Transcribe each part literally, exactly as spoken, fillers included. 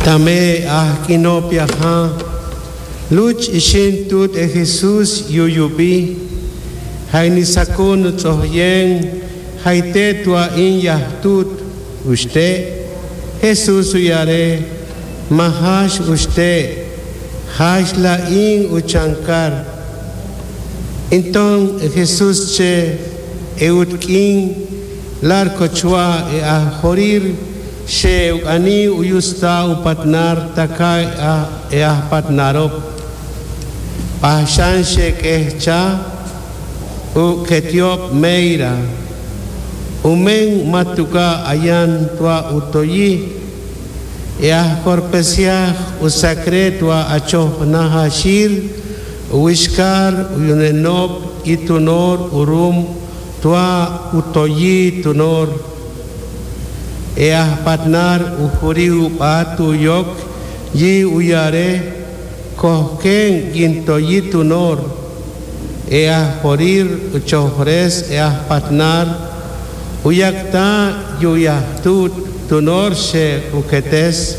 Tame ah kinopia ha luch ishin tut e Jesus yuyubi haini sakun tsohyen haite tua in yahtut usted Jesus uyare mahash usted hash la in uchankar enton Jesus che eutkin lar kochwa e a horir she ani uyusta upatnar takai a e a patnarop pashan she kecha u ketiop meira umen matuka ayan tua utoyi e a corpesia u secretua acho nahashir uishkar uyunenop itunor urum tua utoyi tunor e a patnar uhuriu patu yok yi uyare kohken gintoyi tunor e a horir uchohres e a patnar uyakta yuyahtut tunor she uketes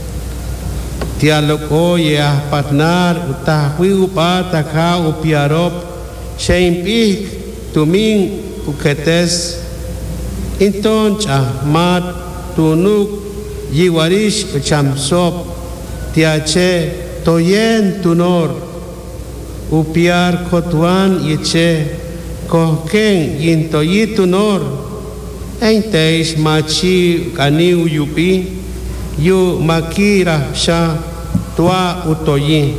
tialoko e a patnar utahwi upata ka upiarop she impik tumin uketes Inton cha mat tunuk yiwarish chamsop tiache toyen tunor upiar kotuan yiche kohken yintoyi tunor enteish machi kani uyupi yu makira sha tua utoyi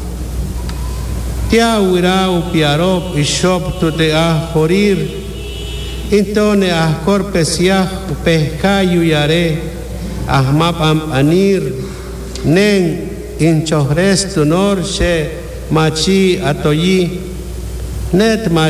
tia uira upiarop ishop tude a horir Intone a corpesia pesca yuyare ahmap am anir nen inchohres tunor she machi atoyi net